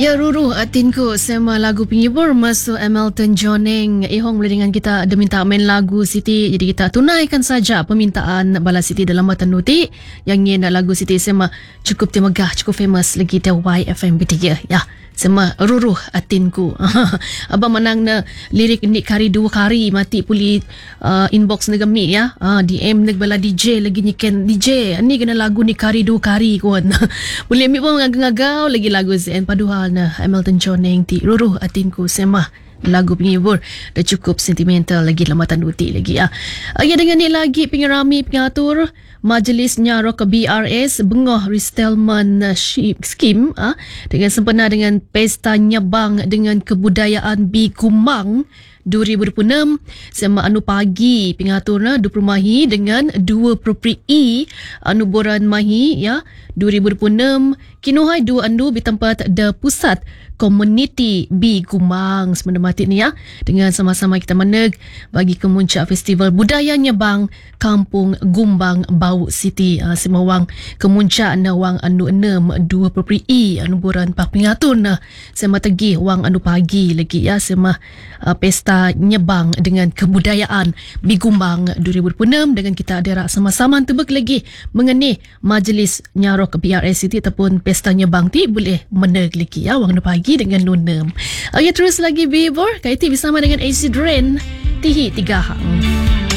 Ya Ruru atinku sema lagu penghibur masuk Hamilton Joneng. Ihong boleh dengan kita ada minta main lagu Siti. Jadi kita tunaikan saja permintaan bala Siti dalam matan nuti. Yang ingin lagu Siti sema cukup temegah, cukup famous lagi di YFM B3 ya. Sema Ruru atinku. Abang menang na lirik ni kari dua kari mati puli inbox nega mi ya. DM neg bala DJ lagi nyiken DJ. Ni kena lagu ni kari dua kari kuan. Boleh mi pun ngagau lagi lagu Zen paduhal na Hamilton Joneng ti Ruru atinku sema lagu penghibur dah cukup sentimental lagi lamatan duti lagi ya. Ya dengan ni lagi pengerami pengatur Majlis Nyarok BRS Bengoh Resettlement Scheme dengan sempena dengan Pesta Nyabang dengan Kebudayaan B Kumang 2026 sema anu pagi pengaturna 20 Mahi dengan 2 E anu boran Mahi ya 2026 kinuhai 2 andu di tempat the pusat komuniti B Kumang semendemati ni ya dengan sama-sama kita meneg bagi kemuncak festival budaya Nyabang Kampung Gumbang Bau Siti semawang kemuncak na wang anu 6 2 E anu boran pak pengatur na sema tegi wang anu pagi lagi ya sema pesta Nyabang dengan kebudayaan Bigumbang 2026 dengan kita ada sama-sama tebak lagi mengenai Majlis Nyarok BRS City ataupun Pesta Nyabang ti boleh meneg lagi ya wang pagi dengan nunem. Ya terus lagi Bibor kaiti bersama dengan Acid Rain Tihi 3 Hang.